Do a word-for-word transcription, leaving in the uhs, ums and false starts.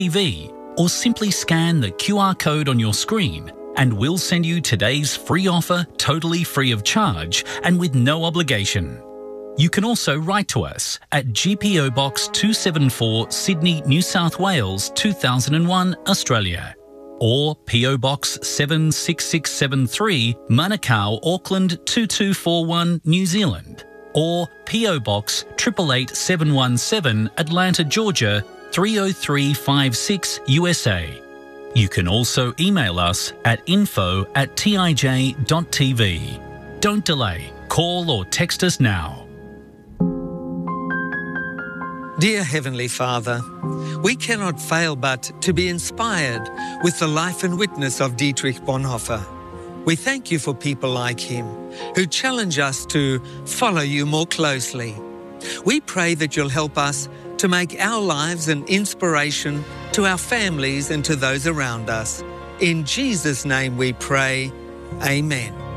T V, or simply scan the Q R code on your screen and we'll send you today's free offer totally free of charge and with no obligation. You can also write to us at G P O Box two seven four, Sydney, New South Wales two thousand one, Australia, or P O Box seven six six seven three, Manukau, Auckland two two four one, New Zealand, or P O Box eight eight eight seven one seven, Atlanta, Georgia three oh three five six, U S A. You can also email us at info at tij dot t v. Don't delay. Call or text us now. Dear Heavenly Father, we cannot fail but to be inspired with the life and witness of Dietrich Bonhoeffer. We thank you for people like him who challenge us to follow you more closely. We pray that you'll help us to make our lives an inspiration to our families and to those around us. In Jesus' name we pray, Amen.